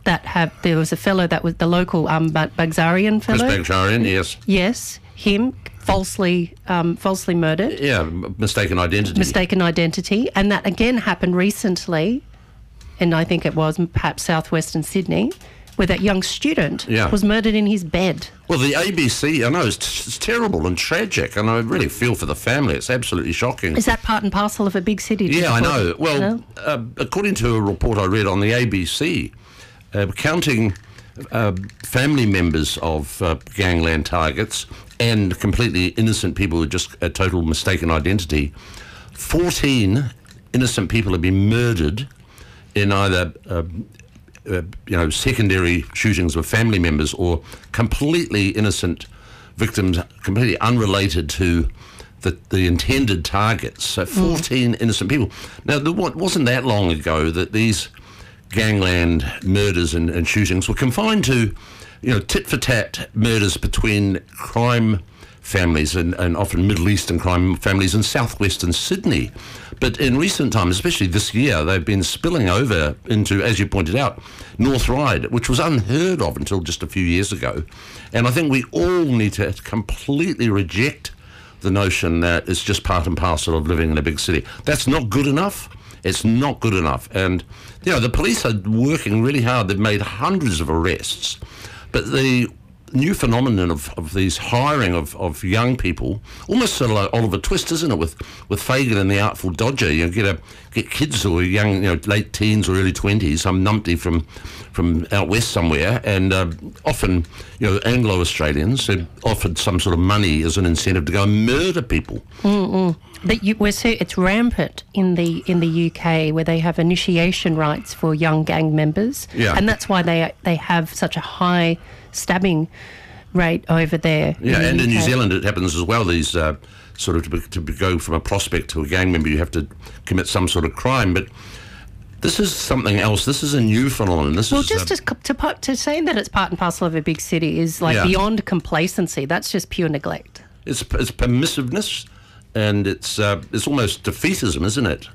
there was a fellow that was the local Bagzarian fellow. Chris Bagzarian, yes. Yes, him falsely murdered. Yeah, mistaken identity. And that again happened recently, and I think it was perhaps southwestern Sydney, where that young student was murdered in his bed. Well, the ABC, I know, it's terrible and tragic, and I really feel for the family. It's absolutely shocking. Is that part and parcel of a big city? Yeah, I know. Well, according to a report I read on the ABC, counting family members of gangland targets and completely innocent people with just a total mistaken identity, 14 innocent people have been murdered in either secondary shootings with family members or completely innocent victims, completely unrelated to the intended targets. So 14 innocent people. Now, it wasn't that long ago that these gangland murders and shootings were confined to, tit-for-tat murders between crime families and often Middle Eastern crime families in southwestern Sydney. But in recent times, especially this year, they've been spilling over into, as you pointed out, North Ryde, which was unheard of until just a few years ago. And I think we all need to completely reject the notion that it's just part and parcel of living in a big city. That's not good enough. It's not good enough. And, the police are working really hard. They've made hundreds of arrests. But the new phenomenon of these hiring of young people, almost sort of like Oliver Twist, isn't it, with Fagin and the Artful Dodger? Get kids who are young, late teens or early 20s, some numpty from out west somewhere, and often, Anglo-Australians who offered some sort of money as an incentive to go and murder people. It's rampant in the UK, where they have initiation rites for young gang members, and that's why they have such a high stabbing rate over there. Yeah, and in New Zealand it happens as well. These to go from a prospect to a gang member, you have to commit some sort of crime. But this is something else. This is a new phenomenon. To say that it's part and parcel of a big city is beyond complacency. That's just pure neglect. It's permissiveness, and it's almost defeatism, isn't it?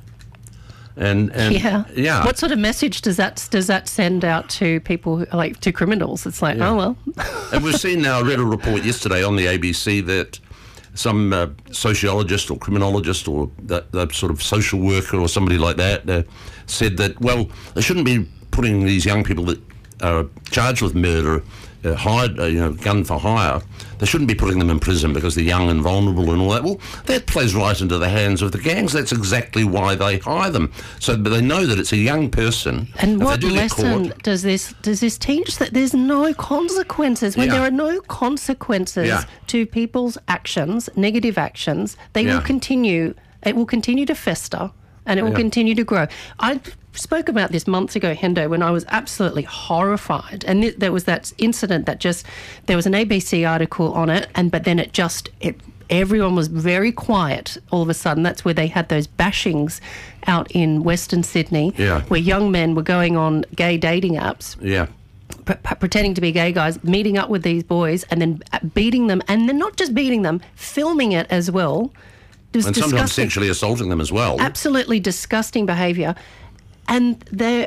And yeah. What sort of message does that send out to people, to criminals? It's like, oh well. And we've seen now. I read a report yesterday on the ABC that some sociologist or criminologist or that sort of social worker or somebody like that said that, well, they shouldn't be putting these young people that are charged with murder, hired, gun for hire, they shouldn't be putting them in prison because they're young and vulnerable and all that. Well, that plays right into the hands of the gangs. That's exactly why they hire them. But they know that it's a young person. And what lesson does this teach? That there's no consequences. When there are no consequences to people's actions, negative actions, they will continue. It will continue to fester. And it will continue to grow. I spoke about this months ago, Hendo, when I was absolutely horrified. And there was that incident there was an ABC article on it, but then everyone was very quiet all of a sudden. That's where they had those bashings out in Western Sydney, where young men were going on gay dating apps. Yeah. Pretending to be gay guys, meeting up with these boys and then beating them, and then not just beating them, filming it as well. And sometimes sexually assaulting them as well. Absolutely disgusting behaviour. And they're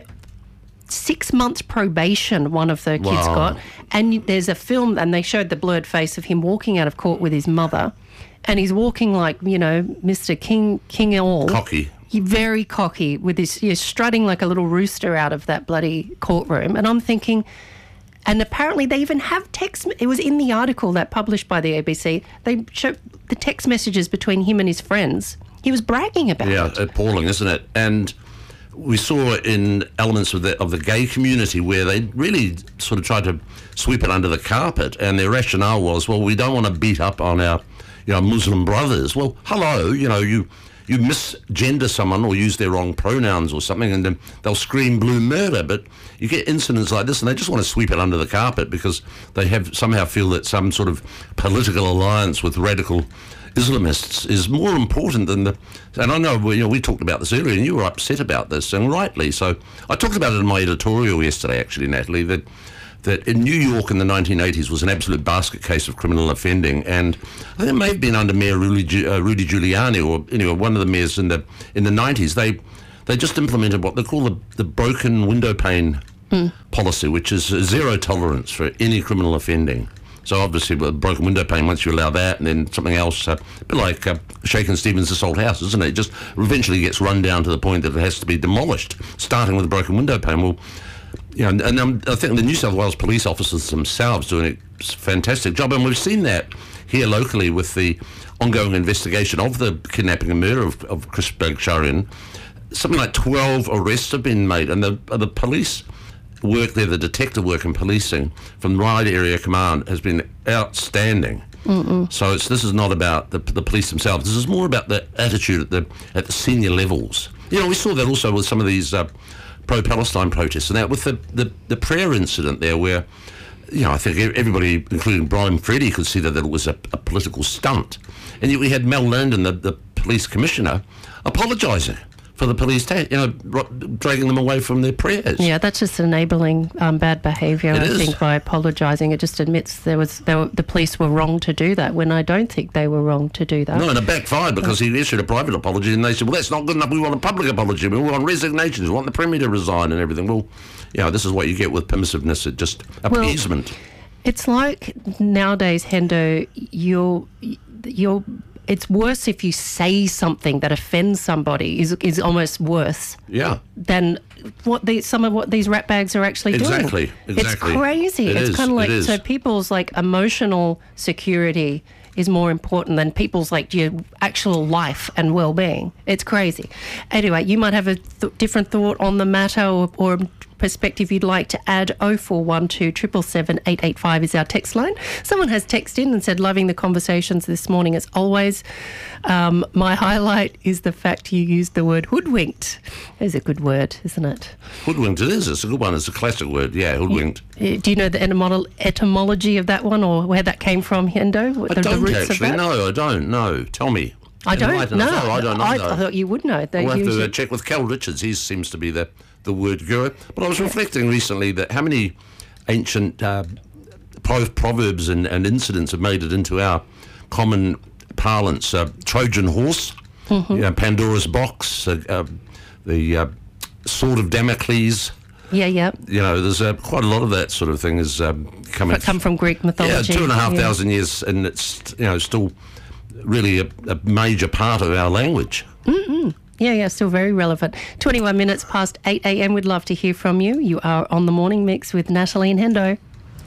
6 months probation, one of the kids got. And there's a film, and they showed the blurred face of him walking out of court with his mother. And he's walking like, Mr. King all. Cocky. Very cocky, with his strutting like a little rooster out of that bloody courtroom. And I'm thinking... And apparently they even have text... It was in the article that published by the ABC. They showed the text messages between him and his friends. He was bragging about it. Yeah, appalling, isn't it? And we saw in elements of the gay community where they really sort of tried to sweep it under the carpet, and their rationale was, well, we don't want to beat up on our Muslim brothers. Well, hello, you misgender someone or use their wrong pronouns or something, and then they'll scream blue murder. But you get incidents like this and they just want to sweep it under the carpet because they somehow feel that some sort of political alliance with radical Islamists is more important than and I know we talked about this earlier and you were upset about this, and rightly so. I talked about it in my editorial yesterday, actually, Natalie, that in New York in the 1980s was an absolute basket case of criminal offending, and I think it may have been under Mayor Rudy Giuliani, or anyway one of the mayors in the 90s. They just implemented what they call the broken window pane policy, which is zero tolerance for any criminal offending. So obviously with broken window pane, once you allow that, and then something else, a bit like Shakin' Stevens' assault house, isn't it? It just eventually gets run down to the point that it has to be demolished, starting with a broken window pane. Well, you know, and I think the New South Wales police officers themselves doing a fantastic job, and we've seen that here locally with the ongoing investigation of the kidnapping and murder of Chris Bagsharin. Something like 12 arrests have been made, and the police work there, the detective work and policing from Ryde Area Command has been outstanding. So this is not about the police themselves. This is more about the attitude at the senior levels. You know, we saw that also with some of these pro-Palestine protests, and that with the prayer incident there, where, you know, I think everybody, including Brian Freddie, could see that it was a political stunt. And yet we had Mel Landon, the police commissioner, apologising for the police, dragging them away from their prayers. Yeah, that's just enabling bad behaviour, I think, by apologising. It just admits the police were wrong to do that, when I don't think they were wrong to do that. No, and it backfired because he issued a private apology, and they said, well, that's not good enough, we want a public apology, we want resignations, we want the Premier to resign and everything. Well, you know, this is what you get with permissiveness, it's just appeasement. Well, it's like nowadays, Hendo, you're it's worse if you say something that offends somebody is almost worse than some of what these rat bags are actually doing. Exactly. It's crazy. It's kind of like, so people's like emotional security is more important than people's like your actual life and well-being. It's crazy. Anyway, you might have a different thought on the matter or perspective you'd like to add. 0412 777 885 is our text line. Someone has texted in and said, loving the conversations this morning as always. My highlight is the fact you used the word hoodwinked. It's a good word, isn't it? Hoodwinked it is. It's a good one. It's a classic word. Yeah, hoodwinked. Do you know the etymology of that one, or where that came from, Hendo? I don't actually. No, I don't. No. Tell me. I don't know. I don't know. I thought you would know. We'll have to check with Cal Richards. He seems to be the word guru. But I was reflecting recently that how many ancient proverbs and incidents have made it into our common parlance. Trojan horse, Pandora's box, the sword of Damocles. Yeah. You know, there's quite a lot of that sort of thing has come from Greek mythology. Yeah, 2,500 years, and it's still really a major part of our language. Yeah, still very relevant. 21 minutes past 8 a.m. We'd love to hear from you. You are on the Morning Mix with Natalie and Hendo.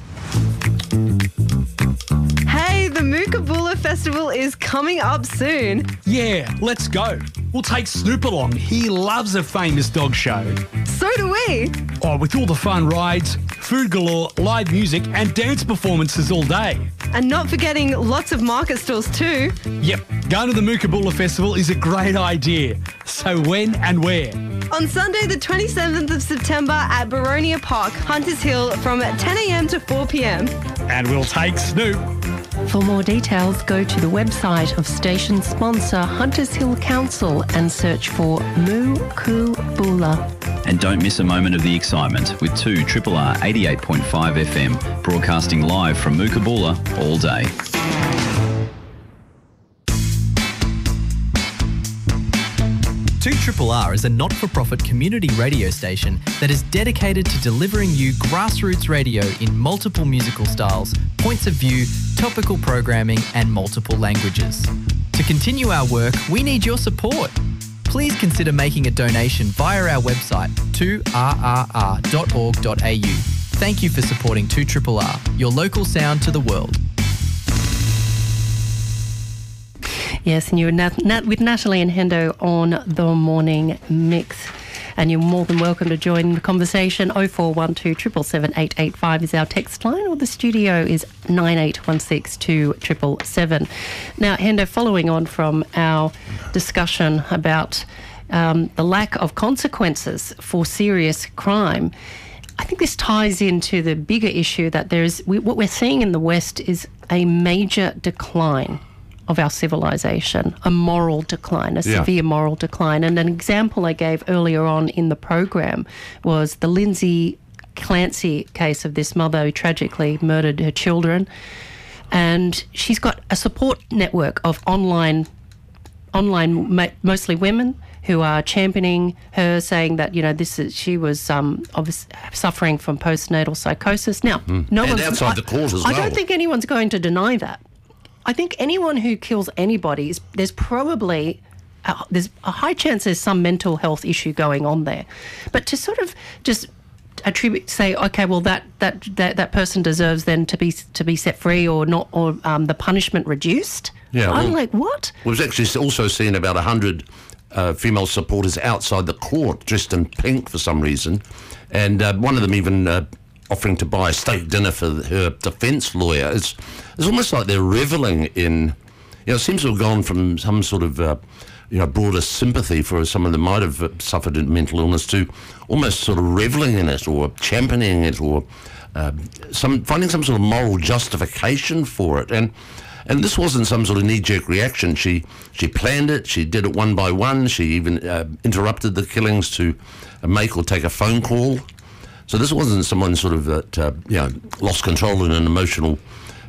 Hey, the Mookaboolra Festival is coming up soon. Yeah, let's go. We'll take Snoop along. He loves a famous dog show. So do we. Oh, with all the fun rides, food galore, live music and dance performances all day. And not forgetting lots of market stalls too. Yep, going to the Mookaboolra Festival is a great idea. So when and where? On Sunday the 27th of September at Boronia Park, Hunters Hill from 10 a.m. to 4 p.m. And we'll take Snoop. For more details, go to the website of station sponsor Hunters Hill Council and search for Mookaboolra. And don't miss a moment of the excitement with 2RRR 88.5 FM, broadcasting live from Mookaboolra all day. 2RRR is a not-for-profit community radio station that is dedicated to delivering you grassroots radio in multiple musical styles, points of view, topical programming and multiple languages. To continue our work, we need your support. Please consider making a donation via our website 2rrr.org.au. Thank you for supporting 2RRR, your local sound to the world. Yes, and you're with Natalie and Hendo on the Morning Mix. And you're more than welcome to join the conversation. 0412 777 885 is our text line, or the studio is 9816 277. Now, Hendo, following on from our discussion about the lack of consequences for serious crime, I think this ties into the bigger issue that what we're seeing in the West is a major decline of our civilization, a moral decline, a severe moral decline. And an example I gave earlier on in the program was the Lindsay Clancy case of this mother who tragically murdered her children. And she's got a support network of online mostly women, who are championing her, saying that, she was obviously suffering from postnatal psychosis. Now, no and one's outside the court as well. I don't think anyone's going to deny that. I think anyone who kills anybody, there's probably there's a high chance there's some mental health issue going on there. But to sort of just say, okay, well that person deserves then to be set free or not, or the punishment reduced. Yeah, I'm like, what? We've actually also seen about 100 female supporters outside the court dressed in pink for some reason, and one of them even offering to buy a steak dinner for her defence lawyer. It's almost like they're revelling in, it seems to have gone from some sort of broader sympathy for someone that might have suffered mental illness to almost sort of revelling in it or championing it or finding some sort of moral justification for it. And this wasn't some sort of knee-jerk reaction. She planned it. She did it one by one. She even interrupted the killings to make or take a phone call. So this wasn't someone sort of that lost control in an emotional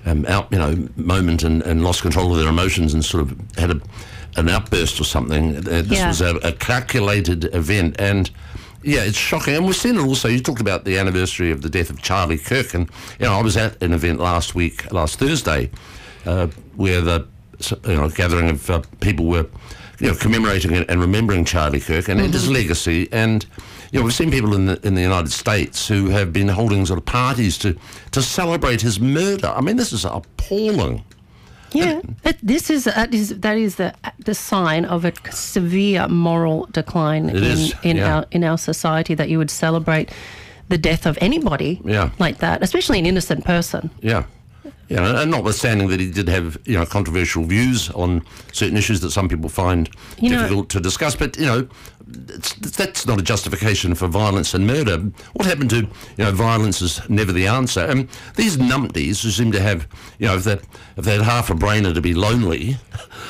moment and lost control of their emotions and sort of had an outburst or something. This was a calculated event, and it's shocking. And we've seen it also. You talked about the anniversary of the death of Charlie Kirk, and I was at an event last Thursday, where the gathering of people were commemorating and remembering Charlie Kirk and his legacy. And we've seen people in the United States who have been holding sort of parties to celebrate his murder. I mean, this is appalling. Yeah, that is the sign of a severe moral decline in our society, that you would celebrate the death of anybody like that, especially an innocent person. Yeah. And notwithstanding that he did have, controversial views on certain issues that some people find difficult to discuss, but, that's not a justification for violence and murder. What happened to, violence is never the answer. And these numpties who seem to have, if they had half a brainer to be lonely,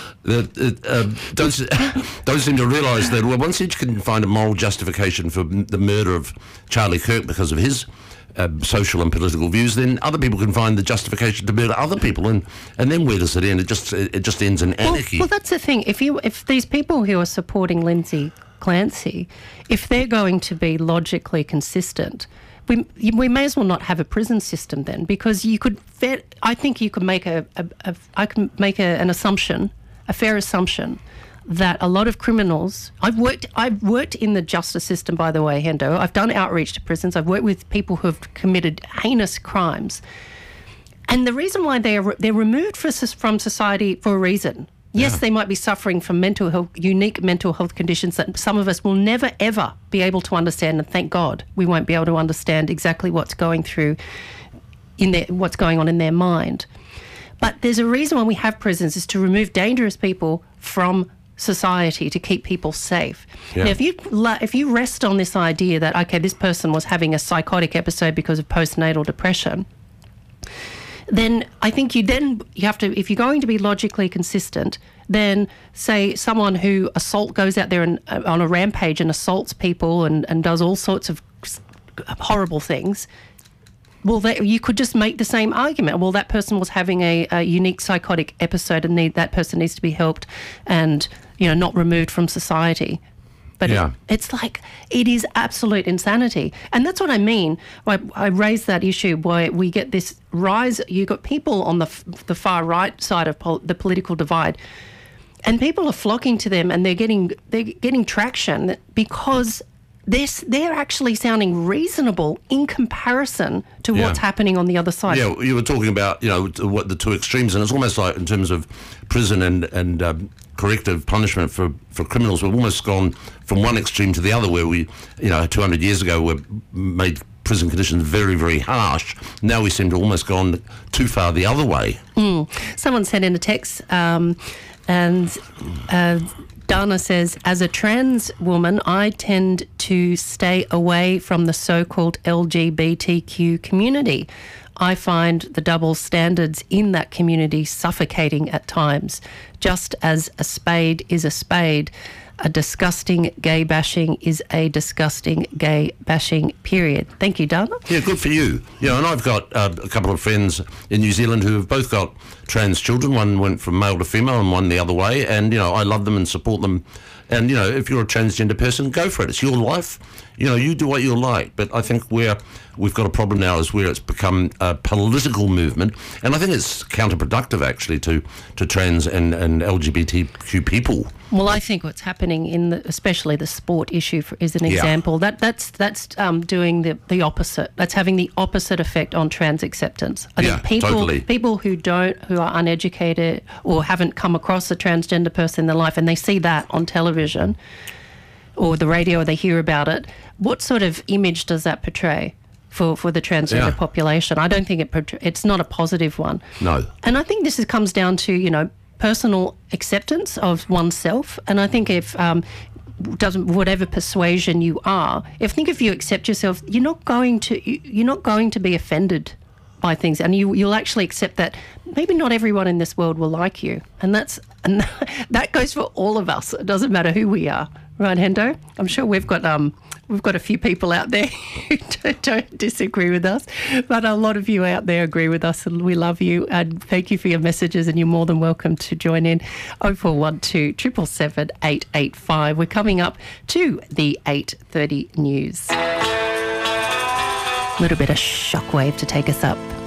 don't seem to realise that, once each can find a moral justification for the murder of Charlie Kirk because of his social and political views, then other people can find the justification to murder other people, and then where does it end? It just ends in anarchy. Well, that's the thing. If these people who are supporting Lindsay Clancy, if they're going to be logically consistent, we may as well not have a prison system then, because I think you could make an assumption, a fair assumption, that a lot of criminals. I've worked in the justice system, by the way, Hendo. I've done outreach to prisons. I've worked with people who have committed heinous crimes, and the reason why they're removed from society for a reason. Yes, they might be suffering from unique mental health conditions that some of us will never ever be able to understand, and thank God we won't be able to understand exactly what's going on in their mind. But there's a reason why we have prisons, is to remove dangerous people from society, to keep people safe. Now, if you rest on this idea that, okay, this person was having a psychotic episode because of postnatal depression, then I think you have to, if you're going to be logically consistent, then say someone who goes out there and on a rampage and assaults people and does all sorts of horrible things. Well, you could just make the same argument. Well, that person was having a unique psychotic episode, and that person needs to be helped and not removed from society. But it's like, it is absolute insanity. And that's what I mean. I raised that issue where we get this rise. You've got people on the far right side of the political divide, and people are flocking to them, and they're getting traction because they're actually sounding reasonable in comparison to what's happening on the other side. Yeah, you were talking about, what the two extremes, and it's almost like in terms of prison and corrective punishment for criminals, we've almost gone from one extreme to the other, where we, 200 years ago, we made prison conditions very, very harsh. Now we seem to almost gone too far the other way. Someone sent in a text, and Dana says, as a trans woman, I tend to stay away from the so-called LGBTQ community. I find the double standards in that community suffocating at times. Just as a spade is a spade, a disgusting gay bashing is a disgusting gay bashing, period. Thank you, Dana. Yeah, good for you. And I've got a couple of friends in New Zealand who have both got trans children. One went from male to female and one the other way. And, I love them and support them, And, if you're a transgender person, go for it. It's your life. You do what you like. But I think we've got a problem now is where it's become a political movement. And I think it's counterproductive, actually, to trans and LGBTQ people. Well, I think what's happening especially the sport issue is an example. That's doing the opposite. That's having the opposite effect on trans acceptance. I think people who are uneducated or haven't come across a transgender person in their life, and they see that on television or the radio, or they hear about it. What sort of image does that portray for the transgender population? I don't think it's not a positive one. No. And I think this comes down to personal acceptance of oneself, and I think if whatever persuasion you are, if you accept yourself, you're not going to be offended by things, and you'll actually accept that maybe not everyone in this world will like you, and that goes for all of us. It doesn't matter who we are, right, Hendo? I'm sure we've got a few people out there who don't disagree with us, but a lot of you out there agree with us, and we love you, and thank you for your messages, and you're more than welcome to join in. 0412 777 885. We're coming up to the 8:30 news. A little bit of Shockwave to take us up.